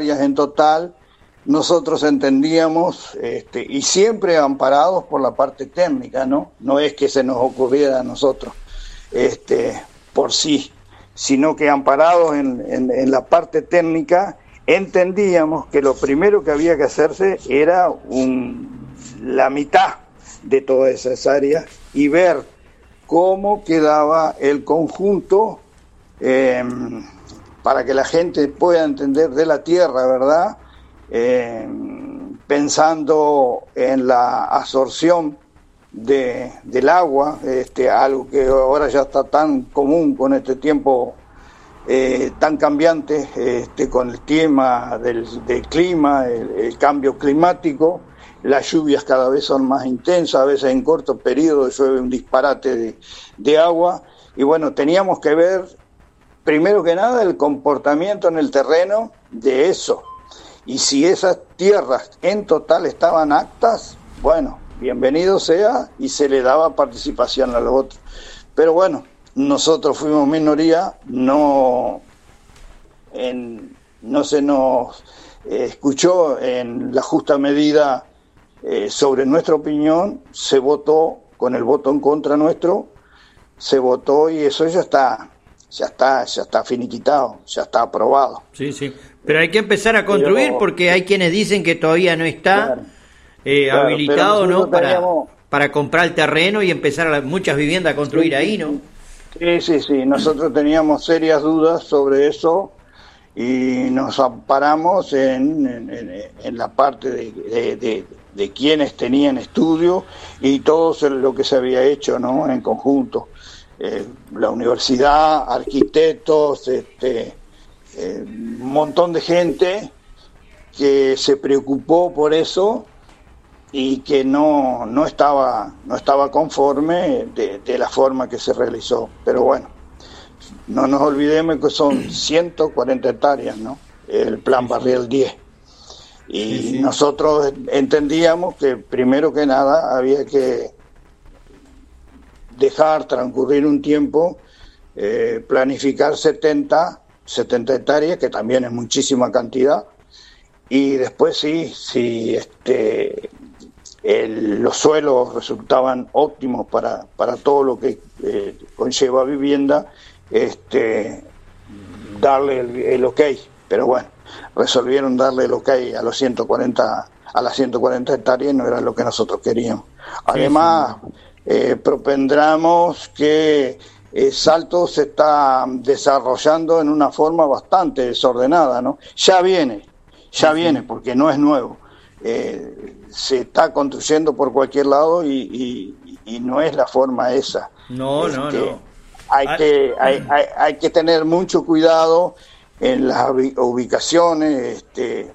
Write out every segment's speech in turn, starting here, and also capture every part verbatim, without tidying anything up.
hectáreas en total. Nosotros entendíamos, este, y siempre amparados por la parte técnica, ¿no? No es que se nos ocurriera a nosotros este, por sí, sino que amparados en, en, en la parte técnica, entendíamos que lo primero que había que hacerse era un, la mitad de todas esas áreas y ver cómo quedaba el conjunto eh, para que la gente pueda entender de la tierra, ¿verdad? Eh, pensando en la absorción de, del agua, este, algo que ahora ya está tan común con este tiempo eh, tan cambiante, este, con el tema del, del clima, el, el cambio climático. Las lluvias cada vez son más intensas, a veces en corto periodo llueve un disparate de, de agua, y bueno, teníamos que ver primero que nada el comportamiento en el terreno de eso. Y si esas tierras en total estaban aptas, bueno, bienvenido sea, y se le daba participación a los otros. Pero bueno, nosotros fuimos minoría, no, en, no se nos eh, escuchó en la justa medida eh, sobre nuestra opinión, se votó con el voto en contra nuestro, se votó y eso ya está, ya está, ya está finiquitado, ya está aprobado. Sí, sí. Pero hay que empezar a construir pero, porque hay quienes dicen que todavía no está claro, eh, claro, habilitado, ¿no? Teníamos... Para, para comprar el terreno y empezar a muchas viviendas a construir sí, ahí, ¿no? Sí, sí, sí. Nosotros teníamos serias dudas sobre eso y nos amparamos en, en, en la parte de, de, de, de quienes tenían estudio y todo lo que se había hecho, ¿no? En conjunto. Eh, la universidad, arquitectos, este... Eh, un montón de gente que se preocupó por eso y que no, no estaba no estaba conforme de, de la forma que se realizó. Pero bueno, no nos olvidemos que son ciento cuarenta hectáreas, ¿no? El plan sí, Barrial diez. Y sí, sí. Nosotros entendíamos que primero que nada había que dejar transcurrir un tiempo, eh, planificar setenta hectáreas, que también es muchísima cantidad, y después sí, si este, el, los suelos resultaban óptimos para, para todo lo que eh, conlleva vivienda, este, darle el, el ok, pero bueno, resolvieron darle el ok a los ciento cuarenta, a las ciento cuarenta hectáreas, no era lo que nosotros queríamos. Además, sí, sí. Eh, propendremos que Eh, Salto se está desarrollando en una forma bastante desordenada, ¿no? Ya viene, ya sí, viene, porque no es nuevo. Eh, se está construyendo por cualquier lado y, y, y no es la forma esa. No, este, no, no. Hay que, hay, hay, hay que tener mucho cuidado en las ubicaciones, este,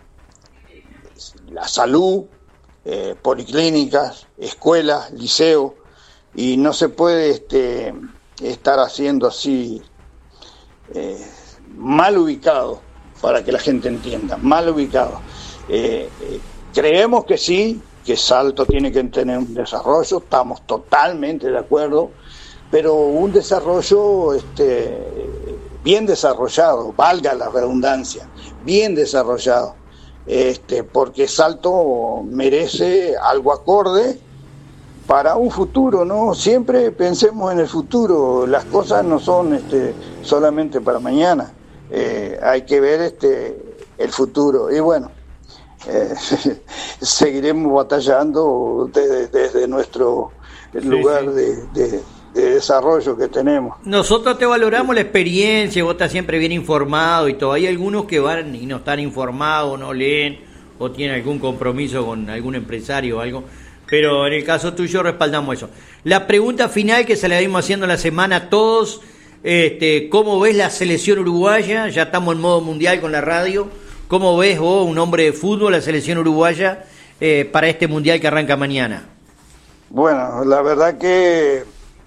la salud, eh, policlínicas, escuelas, liceos, y no se puede... este estar haciendo así eh, mal ubicado, para que la gente entienda, mal ubicado. Eh, eh, creemos que sí, que Salto tiene que tener un desarrollo, estamos totalmente de acuerdo, pero un desarrollo este, bien desarrollado, valga la redundancia, bien desarrollado, este, porque Salto merece algo acorde para un futuro, ¿no? Siempre pensemos en el futuro, las cosas no son este, solamente para mañana, eh, hay que ver este, el futuro, y bueno, eh, seguiremos batallando desde, desde nuestro sí, lugar sí. De, de, de desarrollo que tenemos. Nosotros te valoramos la experiencia, vos estás siempre bien informado y todo, hay algunos que van y no están informados, no leen, o tienen algún compromiso con algún empresario o algo, pero en el caso tuyo respaldamos eso. La pregunta final que se la vimos haciendo la semana a todos, este, ¿cómo ves la selección uruguaya? Ya estamos en modo mundial con la radio. ¿Cómo ves vos, un hombre de fútbol, la selección uruguaya eh, para este mundial que arranca mañana? Bueno, la verdad que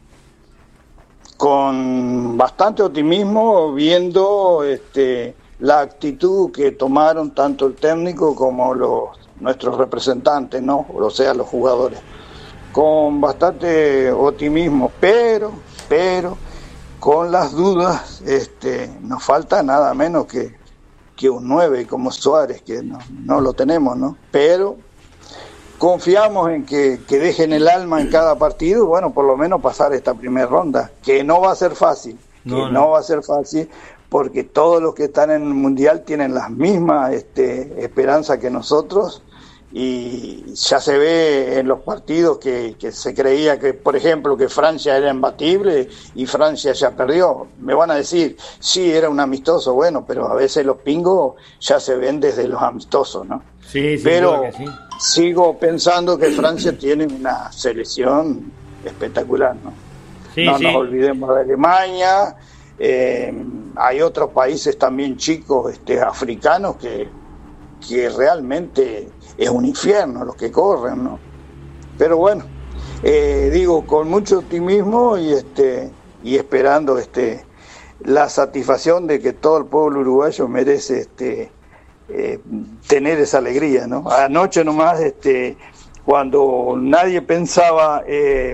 con bastante optimismo, viendo este, la actitud que tomaron tanto el técnico como los nuestros representantes, ¿no? O sea, los jugadores, con bastante optimismo, pero, pero, con las dudas, este, nos falta nada menos que que un nueve como Suárez, que no, no lo tenemos, ¿no? Pero confiamos en que, que dejen el alma en cada partido y bueno, por lo menos pasar esta primera ronda, que no va a ser fácil, que no, no. no va a ser fácil, porque todos los que están en el Mundial tienen las mismas este, esperanzas que nosotros, y ya se ve en los partidos que, que se creía que, por ejemplo, que Francia era imbatible y Francia ya perdió. Me van a decir, sí, era un amistoso, bueno, pero a veces los pingos ya se ven desde los amistosos, ¿no? Sí, sí, pero sí. Sigo pensando que Francia tiene una selección espectacular, ¿no? Sí, no sí. nos olvidemos de Alemania, eh, hay otros países también chicos, este, africanos, que, que realmente es un infierno los que corren, ¿no? Pero bueno, eh, digo, con mucho optimismo y este y esperando este la satisfacción de que todo el pueblo uruguayo merece este eh, tener esa alegría, ¿no? Anoche nomás, este cuando nadie pensaba eh,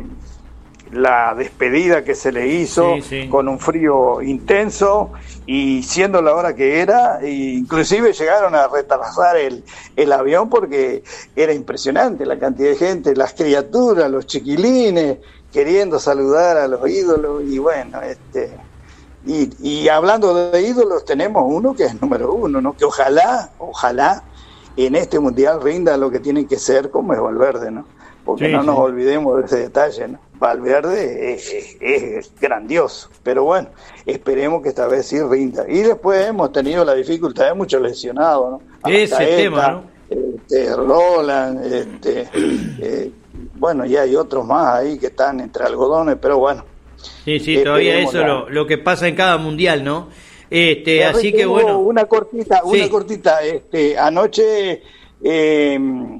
la despedida que se le hizo, sí, sí. con un frío intenso y siendo la hora que era, e inclusive llegaron a retrasar el, el avión porque era impresionante la cantidad de gente, las criaturas, los chiquilines queriendo saludar a los ídolos y bueno, este y, y hablando de ídolos tenemos uno que es número uno, ¿no? Que ojalá, ojalá en este mundial rinda lo que tiene que ser como es Valverde, ¿no? Porque sí, no sí. nos olvidemos de ese detalle, ¿no? Valverde es, es, es grandioso, pero bueno, esperemos que esta vez sí rinda. Y después hemos tenido la dificultad de muchos lesionados, ¿no? Ese Artaeta, tema, ¿no? Este, Roland, este, eh, bueno, ya hay otros más ahí que están entre algodones, pero bueno. Sí, sí, todavía eso la... lo, lo que pasa en cada mundial, ¿no? Este, Yo así que bueno. Una cortita, sí. una cortita, este, anoche eh,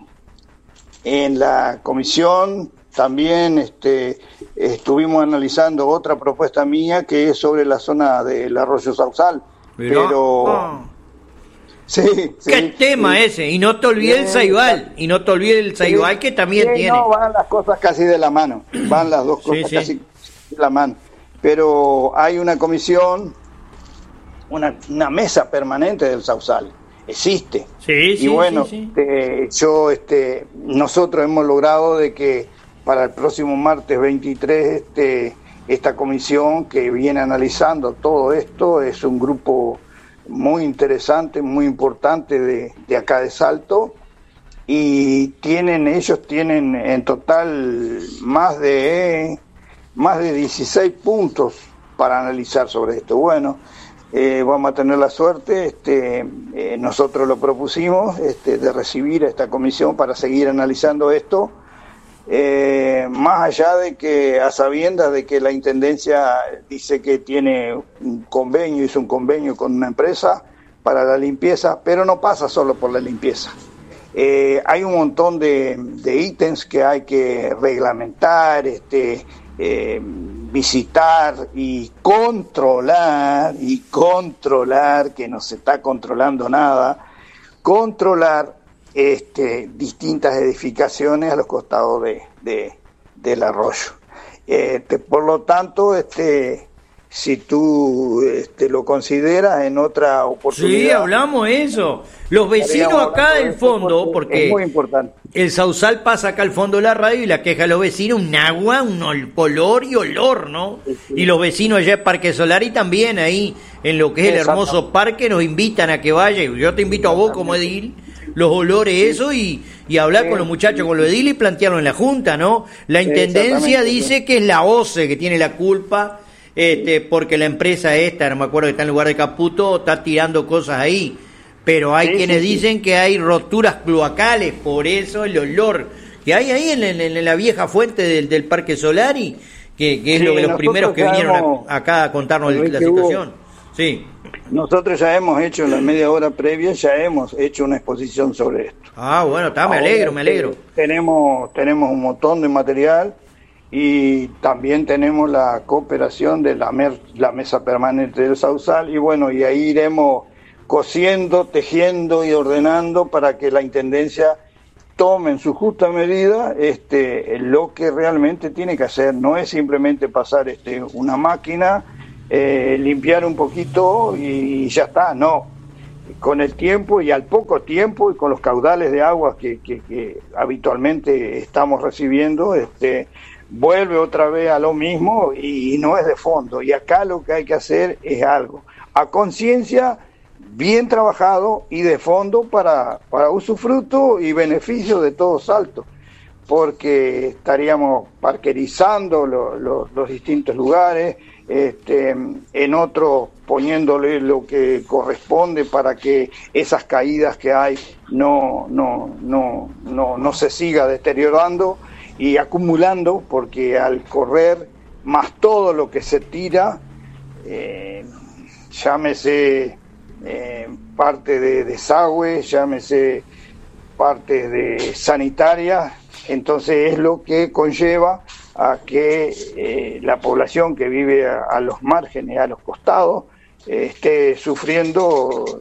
en la comisión también este, estuvimos analizando otra propuesta mía que es sobre la zona del Arroyo Sauzal, pero, pero... Oh. Sí, sí, ¿Qué tema sí. ese? Y no te olvides el Saibal, y no te olvides el Saibal, que también sí, tiene. No, van las cosas casi de la mano, van las dos cosas sí, casi sí. de la mano, pero hay una comisión, una, una mesa permanente del Sauzal, existe. Sí, sí, y bueno, sí, sí. Este, yo, este, nosotros hemos logrado de que para el próximo martes veintitrés, este, esta comisión que viene analizando todo esto es un grupo muy interesante, muy importante de, de acá de Salto, y tienen ellos tienen en total más de más de dieciséis puntos para analizar sobre esto. Bueno, eh, vamos a tener la suerte, este, eh, nosotros lo propusimos, este, de recibir a esta comisión para seguir analizando esto. Eh, más allá de que a sabiendas de que la Intendencia dice que tiene un convenio, hizo un convenio con una empresa para la limpieza, pero no pasa solo por la limpieza. Eh, hay un montón de, de ítems que hay que reglamentar, este, eh, visitar y controlar, y controlar, que no se está controlando nada, controlar Este, distintas edificaciones a los costados de, de del arroyo. Este, por lo tanto, este, si tú este, lo consideras en otra oportunidad. Sí, hablamos eso. Los vecinos acá del fondo, porque, porque es muy importante. El Sauzal pasa acá al fondo de la radio y la queja de los vecinos, un agua, un olor y olor, ¿no? Sí, sí. Y los vecinos allá en Parque Solari también, ahí en lo que es el hermoso parque, nos invitan a que vaya. Yo te invito a vos como edil, los olores, sí. eso, y, y hablar sí, con los muchachos, sí. con los ediles y plantearlo en la Junta, ¿no? La sí, Intendencia dice sí. que es la O C E que tiene la culpa, este, sí. porque la empresa esta, no me acuerdo que está en lugar de Caputo, está tirando cosas ahí. Pero hay sí, quienes sí, dicen sí. que hay roturas cloacales, por eso el olor que hay ahí en, en, en la vieja fuente del, del Parque Solari, que, que es sí, lo que los primeros que vinieron hemos, a, acá a contarnos la situación. Hubo, sí. Nosotros ya hemos hecho en la media hora previa, ya hemos hecho una exposición sobre esto. Ah, bueno, está, me alegro, me alegro. Tenemos, tenemos un montón de material y también tenemos la cooperación de la, mer, la mesa permanente del Sauzal, y bueno, y ahí iremos cosiendo, tejiendo y ordenando para que la Intendencia tome en su justa medida este, lo que realmente tiene que hacer. No es simplemente pasar este, una máquina, eh, limpiar un poquito y ya está, no. con el tiempo y al poco tiempo y con los caudales de agua que, que, que habitualmente estamos recibiendo, este, vuelve otra vez a lo mismo y, y no es de fondo. Y acá lo que hay que hacer es algo a conciencia, bien trabajado y de fondo para, para usufructo y beneficio de todo Salto, porque estaríamos parquerizando lo, lo, los distintos lugares, este, en otros poniéndole lo que corresponde para que esas caídas que hay no, no, no, no, no se siga deteriorando y acumulando, porque al correr más todo lo que se tira, eh, llámese eh, parte de desagüe, llámese parte de sanitaria, entonces es lo que conlleva a que eh, la población que vive a, a los márgenes, a los costados, eh, esté sufriendo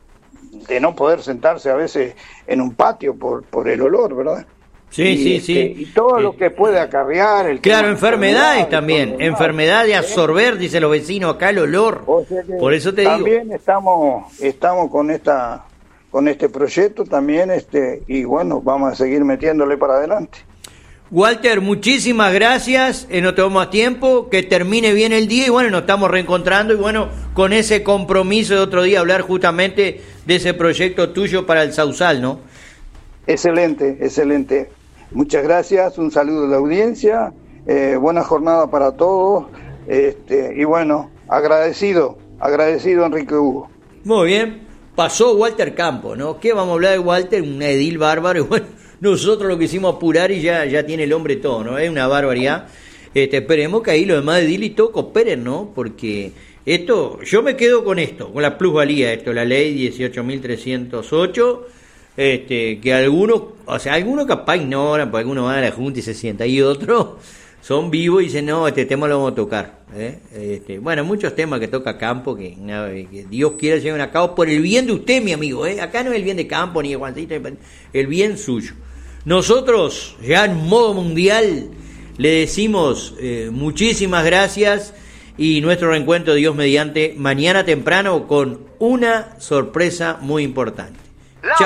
de no poder sentarse a veces en un patio por, por el olor, ¿verdad? Sí, y, sí, este, sí. Y todo sí. lo que puede acarrear. El claro, enfermedades también, enfermedad de ¿eh? absorber, dicen los vecinos acá, el olor. O sea por eso te también digo. También estamos, estamos con esta con este proyecto también, este y bueno, vamos a seguir metiéndole para adelante. Walter, muchísimas gracias, eh, no tenemos más tiempo, que termine bien el día y bueno, nos estamos reencontrando y bueno, con ese compromiso de otro día hablar justamente de ese proyecto tuyo para el Sausal, ¿no? Excelente, excelente. Muchas gracias, un saludo a la audiencia, eh, buena jornada para todos, este y bueno, agradecido, agradecido Enrique Hugo. Muy bien, pasó Walter Campo, ¿no? ¿Qué vamos a hablar de Walter? Un edil bárbaro y bueno, nosotros lo quisimos apurar y ya, ya tiene el hombre todo, ¿no? Es una barbaridad. Este, esperemos que ahí los demás edil y todo cooperen, ¿no? Porque esto, yo me quedo con esto, con la plusvalía, esto, la ley dieciocho mil trescientos ocho, este, que algunos, o sea, algunos capaz ignoran, porque algunos van a la Junta y se sientan, y otros son vivos y dicen, no, este tema lo vamos a tocar. ¿eh? Este, bueno, muchos temas que toca Campo, que, que Dios quiera lleven a cabo por el bien de usted, mi amigo. ¿eh? Acá no es el bien de Campo ni de Juancito, el bien suyo. Nosotros, ya en modo mundial, le decimos eh, muchísimas gracias y nuestro reencuentro, Dios mediante, mañana temprano con una sorpresa muy importante.